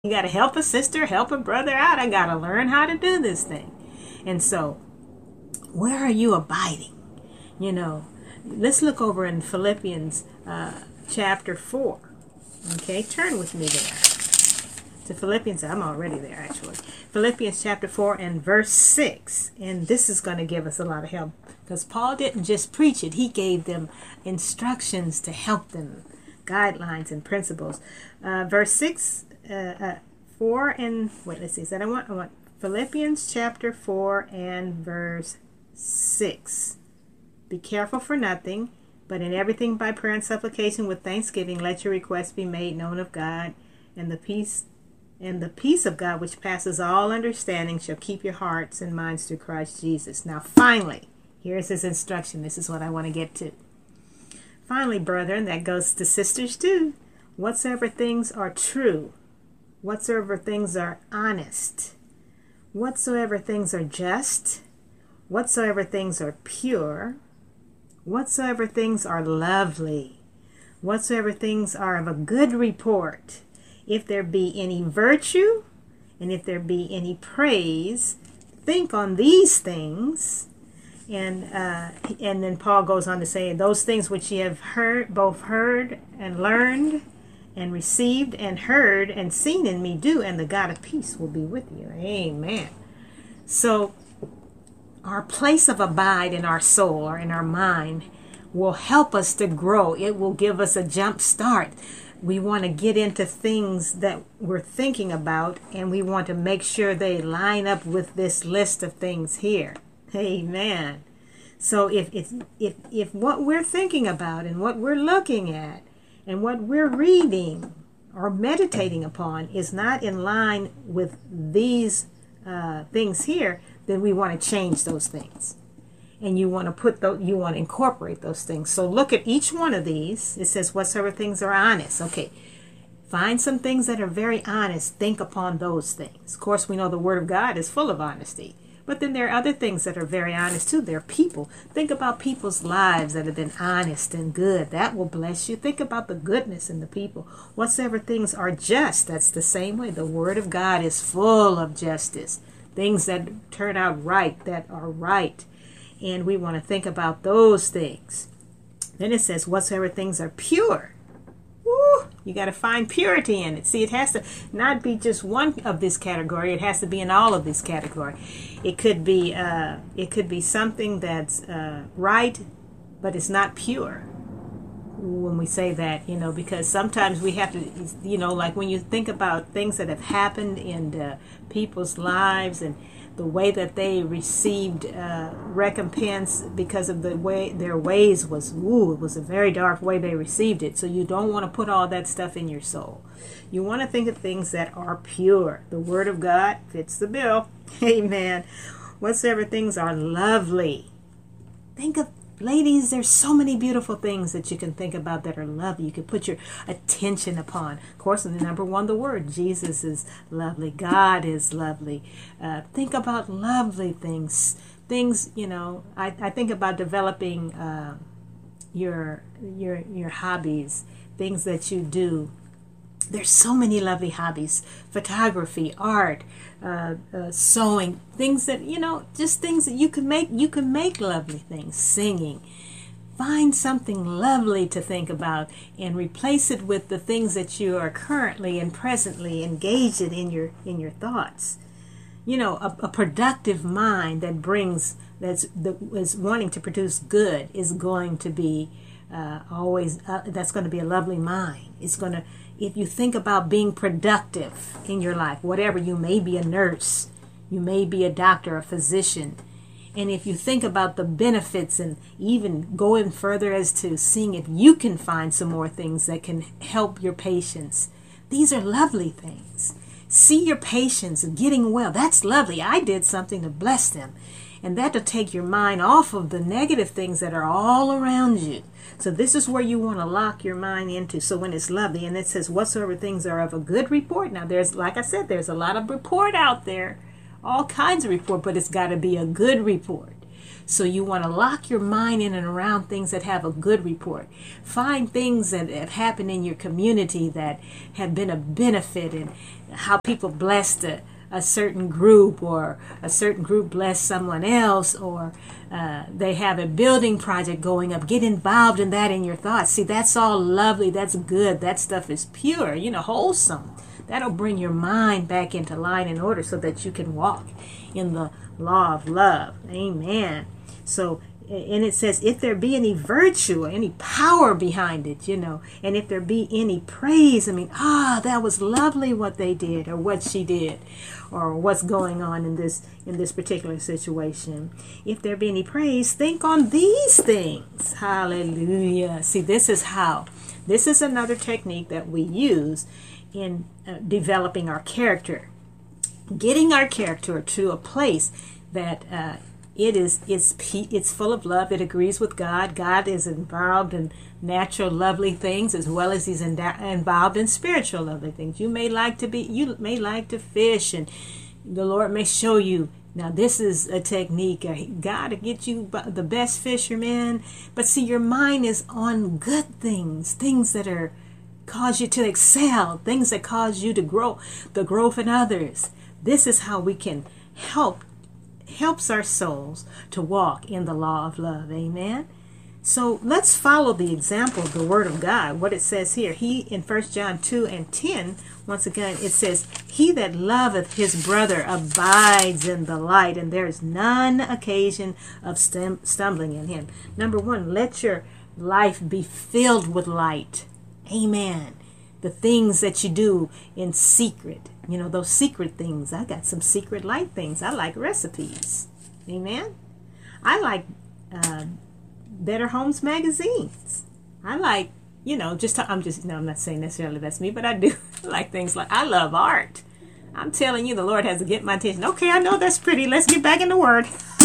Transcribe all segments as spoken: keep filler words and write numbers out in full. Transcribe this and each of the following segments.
You got to help a sister, help a brother out. I got to learn how to do this thing. And so, where are you abiding? You know, let's look over in Philippians uh, chapter four. Okay, turn with me there. To Philippians, I'm already there actually. Philippians chapter four and verse six. And this is going to give us a lot of help. Because Paul didn't just preach it. He gave them instructions to help them. Guidelines and principles. Uh, verse six, uh, uh, four and, wait, let's see. Is that I want, I want Philippians chapter four and verse six. Be careful for nothing, but in everything by prayer and supplication with thanksgiving, let your requests be made known of God, and the peace and the peace of God, which passes all understanding, shall keep your hearts and minds through Christ Jesus. Now, finally, here's his instruction. This is what I want to get to. Finally, brethren, that goes to sisters too. Whatsoever things are true, whatsoever things are honest, whatsoever things are just, whatsoever things are pure, whatsoever things are lovely, whatsoever things are of a good report, if there be any virtue, and if there be any praise, think on these things. And uh, and then Paul goes on to say, those things which ye have heard, both heard and learned and received and heard and seen in me do, and the God of peace will be with you. Amen. So our place of abide in our soul or in our mind will help us to grow. It will give us a jump start. We want to get into things that we're thinking about, and we want to make sure they line up with this list of things here. Amen. So if if if if what we're thinking about and what we're looking at and what we're reading or meditating upon is not in line with these uh, things here, then we want to change those things. And you want to put those, you want to incorporate those things. So look at each one of these. It says whatsoever things are honest. Okay. Find some things that are very honest. Think upon those things. Of course, we know the Word of God is full of honesty. But then there are other things that are very honest too. There are people. Think about people's lives that have been honest and good. That will bless you. Think about the goodness in the people. Whatsoever things are just, that's the same way. The Word of God is full of justice. Things that turn out right, that are right. And we want to think about those things. Then it says, whatsoever things are pure. Woo! You got to find purity in it. See, it has to not be just one of this category. It has to be in all of this category. It could be, uh, it could be something that's uh, right, but it's not pure. When we say that, you know, because sometimes we have to, you know, like when you think about things that have happened in uh, people's lives and the way that they received uh, recompense because of the way their ways was, ooh, it was a very dark way they received it. So you don't want to put all that stuff in your soul. You want to think of things that are pure. The Word of God fits the bill. Amen. Whatsoever things are lovely. Think of, ladies, there's so many beautiful things that you can think about that are lovely. You can put your attention upon. Of course, the number one, the Word. Jesus is lovely. God is lovely. Uh, think about lovely things. Things, you know, I, I think about developing uh, your your your hobbies, things that you do. There's so many lovely hobbies. Photography, art, uh, uh, sewing, things that, you know, just things that you can make. You can make lovely things. Singing. Find something lovely to think about and replace it with the things that you are currently and presently engaged in in your, in your thoughts. You know, a, a productive mind that brings, that's that is wanting to produce good is going to be uh, always, uh, that's going to be a lovely mind. It's going to, if you think about being productive in your life, whatever, you may be a nurse, you may be a doctor, a physician, and if you think about the benefits and even going further as to seeing if you can find some more things that can help your patients, these are lovely things. See your patients getting well. That's lovely. I did something to bless them. And that'll take your mind off of the negative things that are all around you. So this is where you want to lock your mind into. So when it's lovely, and it says whatsoever things are of a good report. Now there's, like I said, there's a lot of report out there. All kinds of report, but it's got to be a good report. So you want to lock your mind in and around things that have a good report. Find things that have happened in your community that have been a benefit, and how people blessed a, a certain group, or a certain group blessed someone else, or uh, they have a building project going up. Get involved in that in your thoughts. See, that's all lovely. That's good. That stuff is pure, you know, wholesome. That'll bring your mind back into line and order so that you can walk in the law of love. Amen. So, and it says, if there be any virtue or any power behind it, you know, and if there be any praise, I mean, ah, that was lovely what they did, or what she did, or what's going on in this in this particular situation. If there be any praise, think on these things. Hallelujah. See, this is how, this is another technique that we use in uh, developing our character, getting our character to a place that uh, it is it's it's full of love. It agrees with God. God is involved in natural lovely things as well as he's in, involved in spiritual lovely things. You may like to be you may like to fish, and the Lord may show you, now this is a technique. God to get you the best fisherman. But see, your mind is on good things, things that are cause you to excel, things that cause you to grow, the growth in others. This is how we can help helps our souls to walk in the law of love. Amen. So let's follow the example of the Word of God. What it says here, he in First John two and ten, once again it says, he that loveth his brother abides in the light, and there is none occasion of stum- stumbling in him. Number one, let your life be filled with light. Amen. The things that you do in secret, you know, those secret things. I got some secret light things. I like recipes. Amen. I like uh, Better Homes magazines. I like, you know, just, to, I'm just, no, I'm not saying necessarily that's me, but I do like things like, I love art. I'm telling you, the Lord has to get my attention. Okay, I know that's pretty. Let's get back in the Word.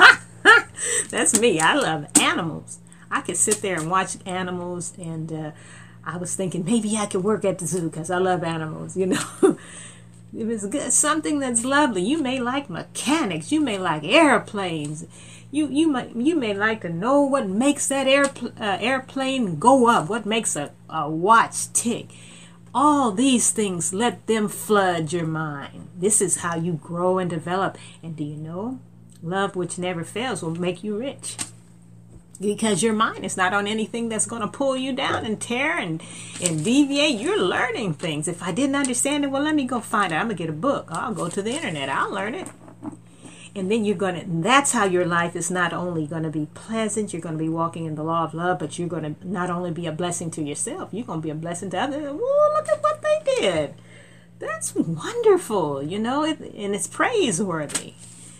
That's me. I love animals. I could sit there and watch animals, and uh, I was thinking maybe I could work at the zoo because I love animals, you know. It was good, something that's lovely. You may like mechanics. You may like airplanes. You you might you may like to know what makes that airpl- uh, airplane go up. What makes a, a watch tick. All these things, let them flood your mind. This is how you grow and develop. And do you know, love which never fails will make you rich. Because your mind is not on anything that's going to pull you down and tear and, and deviate. You're learning things. If I didn't understand it, well, let me go find it. I'm going to get a book. I'll go to the internet. I'll learn it. And then you're going to, that's how your life is not only going to be pleasant, you're going to be walking in the law of love, but you're going to not only be a blessing to yourself, you're going to be a blessing to others. Whoa, look at what they did. That's wonderful, you know, it, and it's praiseworthy.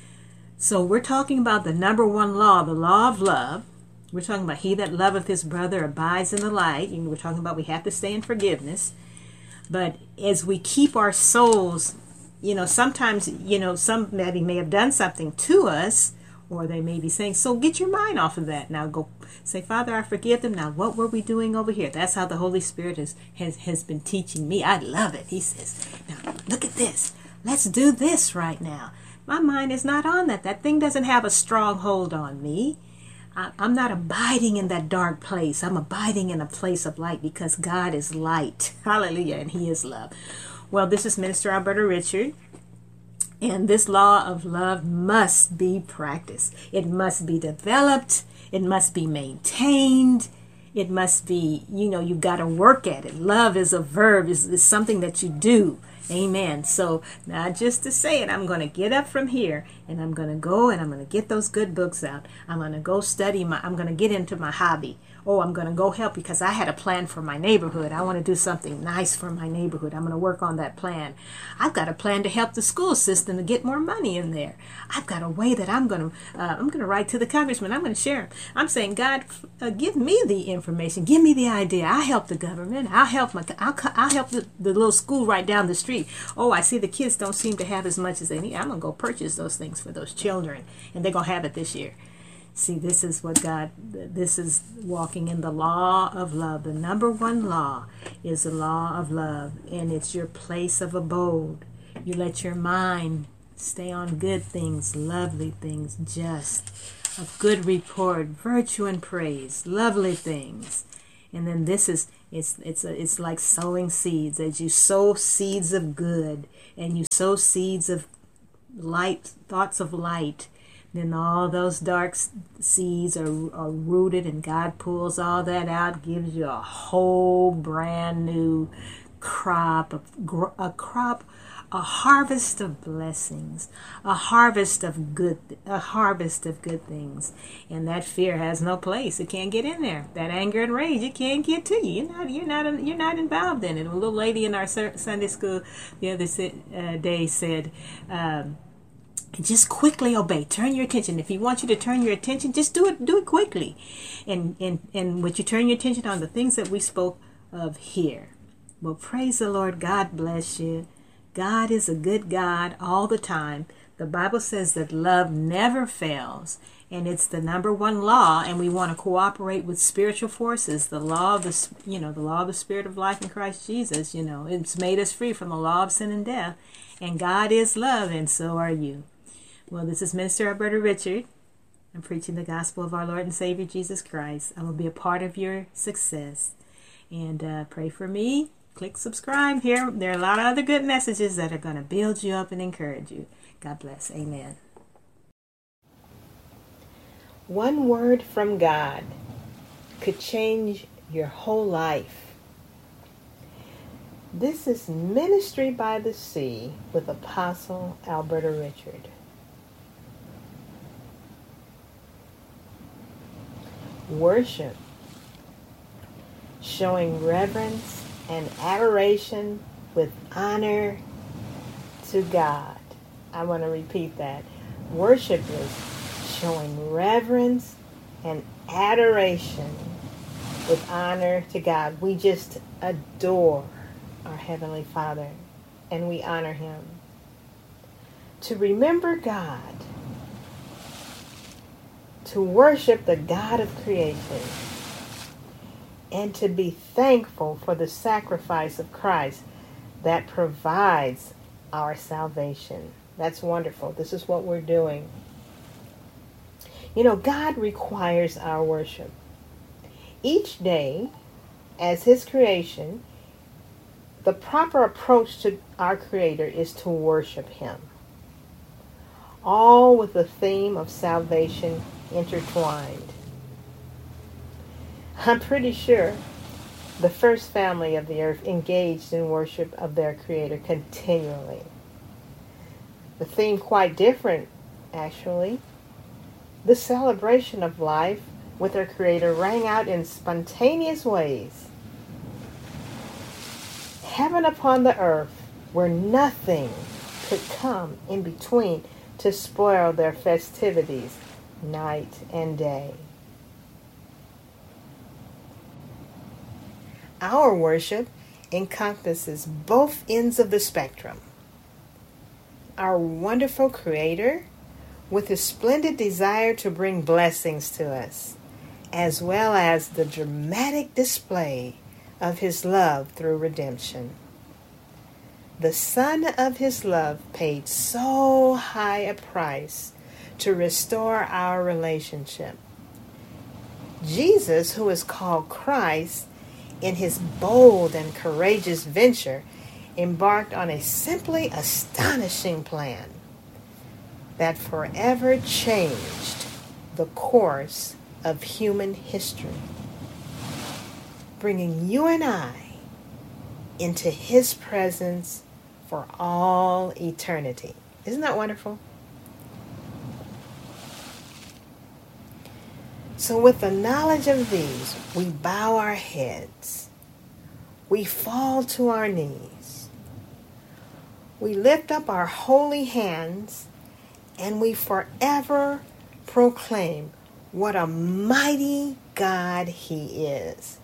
So we're talking about the number one law, the law of love. We're talking about he that loveth his brother abides in the light. You know, we're talking about we have to stay in forgiveness. But as we keep our souls, you know, sometimes, you know, somebody may have done something to us, or they may be saying, so get your mind off of that. Now go say, Father, I forgive them. Now what were we doing over here? That's how the Holy Spirit has, has, has been teaching me. I love it. He says, now look at this. Let's do this right now. My mind is not on that. That thing doesn't have a strong hold on me. I'm not abiding in that dark place. I'm abiding in a place of light because God is light. Hallelujah. And he is love. Well, this is Minister Alberta Richard. And this law of love must be practiced. It must be developed. It must be maintained. It must be, you know, you've got to work at it. Love is a verb. It's, it's something that you do. Amen. So now just to say it, I'm going to get up from here and I'm going to go and I'm going to get those good books out. I'm going to go study my, I'm going to get into my hobby. Oh, I'm going to go help because I had a plan for my neighborhood. I want to do something nice for my neighborhood. I'm going to work on that plan. I've got a plan to help the school system to get more money in there. I've got a way that I'm going to, uh, I'm going to write to the congressman. I'm going to share. I'm saying, God, uh, give me the information. Give me the idea. I'll help the government. I'll help my, I'll, I'll help the, the little school right down the street. Oh, I see the kids don't seem to have as much as they need. I'm going to go purchase those things for those children, and they're going to have it this year. See, this is what God, this is walking in the law of love. The number one law is the law of love, and it's your place of abode. You let your mind stay on good things, lovely things, just. of good report, virtue and praise, lovely things. And then this is, it's it's a, it's like sowing seeds. As you sow seeds of good and you sow seeds of light, thoughts of light, then all those dark seeds are, are rooted, and God pulls all that out, gives you a whole brand new crop, of, a crop, a harvest of blessings, a harvest of good, a harvest of good things. And that fear has no place. It can't get in there. That anger and rage, it can't get to you. You're not, you're not, you're not involved in it. A little lady in our Sunday school the other uh, day said, um, just quickly obey. Turn your attention. If he wants you to turn your attention, just do it. Do it quickly. And and and would you turn your attention on the things that we spoke of here? Well, praise the Lord. God bless you. God is a good God all the time. The Bible says that love never fails, and it's the number one law. And we want to cooperate with spiritual forces. The law of the, you know, the law of the Spirit of life in Christ Jesus. You know, it's made us free from the law of sin and death. And God is love, and so are you. Well, this is Minister Alberta Richard. I'm preaching the gospel of our Lord and Savior Jesus Christ. I will be a part of your success. And uh, pray for me. Click subscribe here. There are a lot of other good messages that are going to build you up and encourage you. God bless. Amen. One word from God could change your whole life. This is Ministry by the Sea with Apostle Alberta Richard. Worship, showing reverence and adoration with honor to God. I want to repeat that. Worship is showing reverence and adoration with honor to God. We just adore our Heavenly Father, and we honor Him. To remember God, to worship the God of creation, and to be thankful for the sacrifice of Christ that provides our salvation. That's wonderful. This is what we're doing. You know, God requires our worship. Each day, as His creation, the proper approach to our Creator is to worship Him. All with the theme of salvation intertwined. I'm pretty sure the first family of the earth engaged in worship of their Creator continually. The theme quite different, actually. The celebration of life with their Creator rang out in spontaneous ways. Heaven upon the earth, where nothing could come in between to spoil their festivities night and day. Our worship encompasses both ends of the spectrum. Our wonderful Creator, with His splendid desire to bring blessings to us, as well as the dramatic display of His love through redemption. The Son of His love paid so high a price to restore our relationship. Jesus, who is called Christ, in His bold and courageous venture, embarked on a simply astonishing plan that forever changed the course of human history, bringing you and I into His presence for all eternity. Isn't that wonderful? So with the knowledge of these, we bow our heads. We fall to our knees. We lift up our holy hands, and we forever proclaim what a mighty God He is.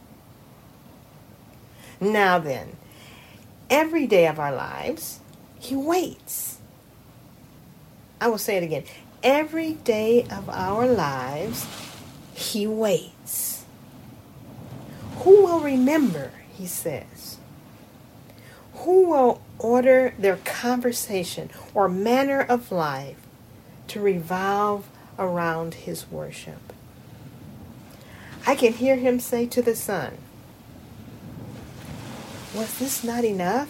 Now then, every day of our lives, He waits. I will say it again. Every day of our lives, He waits. Who will remember, He says? Who will order their conversation or manner of life to revolve around his worship. I can hear him say to the son, "Was this not enough?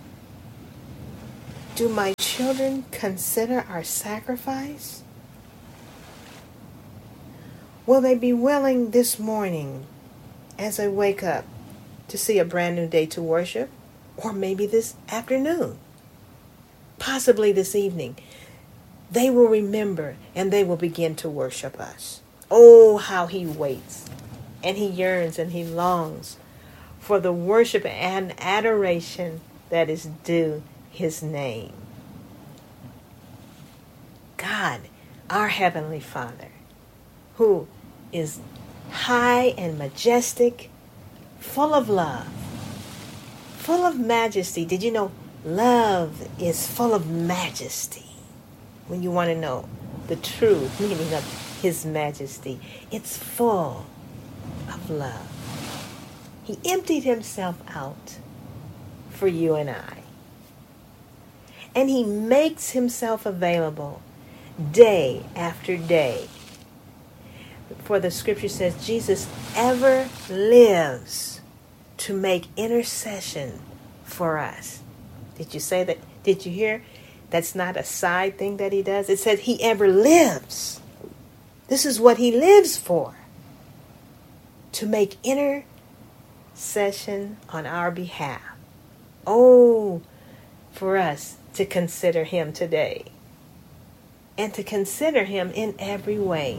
Do my children consider our sacrifice? Will they be willing this morning as I wake up to see a brand new day to worship? Or maybe this afternoon, possibly this evening, they will remember and they will begin to worship us." Oh, how he waits and he yearns and he longs for the worship and adoration that is due his name. God, our Heavenly Father, who is high and majestic, full of love, full of majesty. Did you know love is full of majesty? When you want to know the true meaning of his majesty, it's full of love. He emptied himself out for you and I. And he makes himself available day after day. For the scripture says Jesus ever lives to make intercession for us. Did you say that? Did you hear? That's not a side thing that he does. It says he ever lives. This is what he lives for. To make intercession on our behalf. Oh, for us to consider him today. And to consider him in every way.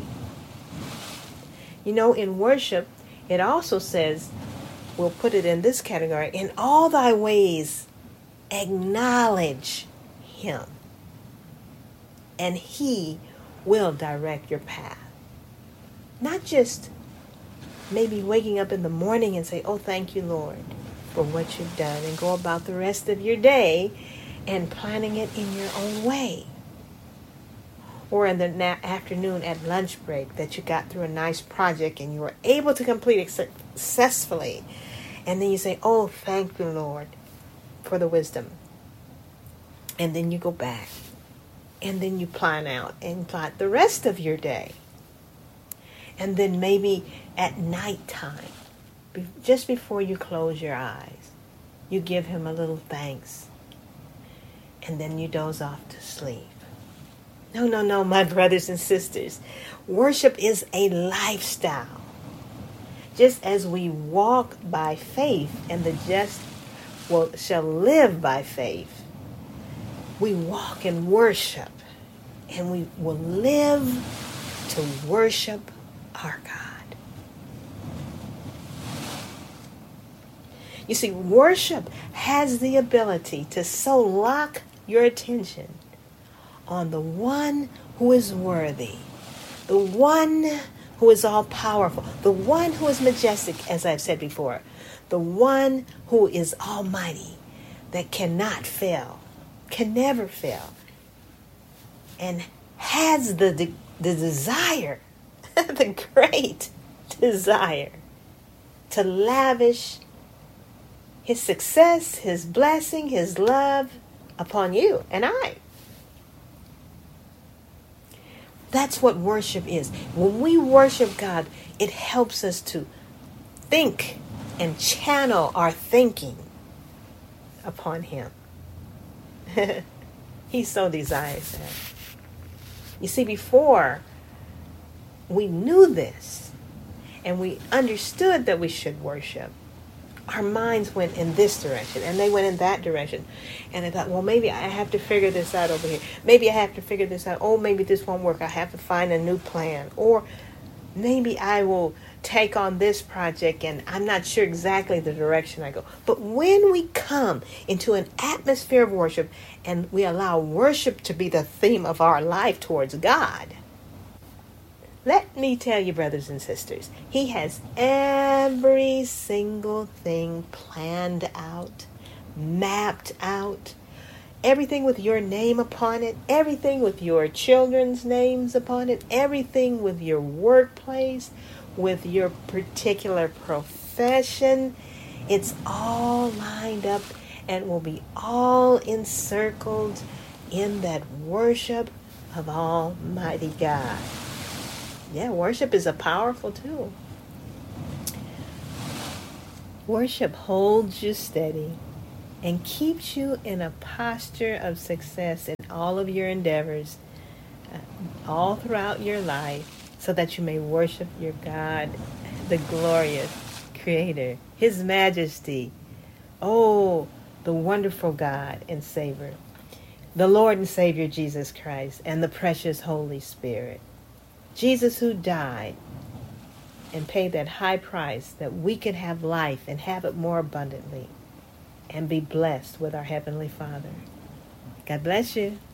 You know, in worship, it also says, we'll put it in this category, in all thy ways, acknowledge him. And he will direct your path. Not just maybe waking up in the morning and say, "Oh, thank you, Lord, for what you've done," and go about the rest of your day and planning it in your own way. Or in the na- afternoon at lunch break that you got through a nice project and you were able to complete it successfully. And then you say, "Oh, thank you, Lord, for the wisdom." And then you go back. And then you plan out and plot the rest of your day. And then maybe at nighttime, be- just before you close your eyes, you give him a little thanks. And then you doze off to sleep. No, no, no, my brothers and sisters. Worship is a lifestyle. Just as we walk by faith and the just will, shall live by faith, we walk in worship and we will live to worship our God. You see, worship has the ability to so lock your attention on the one who is worthy, the one who is all-powerful, the one who is majestic, as I've said before, the one who is almighty, that cannot fail, can never fail, and has the, the, the desire, the great desire, to lavish his success, his blessing, his love upon you and I. That's what worship is. When we worship God, it helps us to think and channel our thinking upon him. He so desires that. You see, before we knew this and we understood that we should worship, our minds went in this direction and they went in that direction. And I thought, well, maybe I have to figure this out over here. Maybe I have to figure this out. Oh, maybe this won't work. I have to find a new plan. Or maybe I will take on this project and I'm not sure exactly the direction I go. But when we come into an atmosphere of worship and we allow worship to be the theme of our life towards God, let me tell you, brothers and sisters, he has every single thing planned out, mapped out, everything with your name upon it, everything with your children's names upon it, everything with your workplace, with your particular profession. It's all lined up and will be all encircled in that worship of Almighty God. Yeah, worship is a powerful tool. Worship holds you steady and keeps you in a posture of success in all of your endeavors, uh, all throughout your life, so that you may worship your God, the glorious Creator, His Majesty. Oh, the wonderful God and Savior, the Lord and Savior Jesus Christ, and the precious Holy Spirit. Jesus, who died and paid that high price that we could have life and have it more abundantly and be blessed with our Heavenly Father. God bless you.